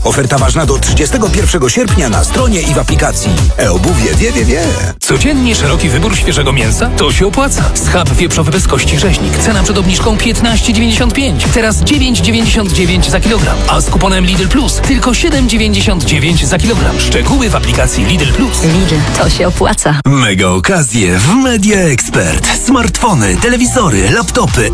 Oferta ważna do 31 sierpnia na stronie i w aplikacji. E-obuwie wie. Codziennie szeroki wybór świeżego mięsa? To się opłaca. Schab wieprzowy bez kości rzeźnik. Cena przed obniżką 15,95. Teraz 9,99 za kilogram. A z kuponem Lidl Plus tylko 7,99 za kilogram. Szczegóły w aplikacji Lidl Plus. Lidl, to się opłaca. Mega okazje w Media Expert. Smartfony, telewizory, laptopy,